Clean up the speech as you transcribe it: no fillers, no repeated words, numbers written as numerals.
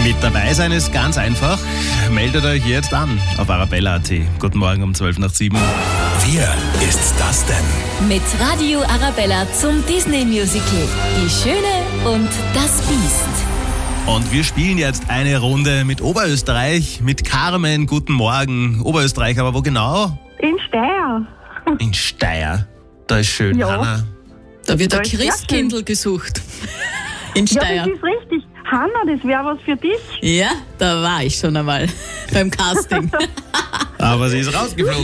Mit dabei sein ist ganz einfach. Meldet euch jetzt an auf arabella.at. Guten Morgen um 7:12. Wer ist das denn? Mit Radio Arabella zum Disney-Musical Die Schöne und das Biest. Und wir spielen jetzt eine Runde mit Oberösterreich, mit Carmen. Guten Morgen. Oberösterreich, aber wo genau? In Steyr. In Steyr. Da ist schön, Ja. Hanna. Da wird ein Das ist Christkindl gesucht. In Ja, Steyr. das ist richtig. Hanna, das wäre was für dich. Ja, da war ich schon einmal beim Casting. Aber sie ist rausgeflogen.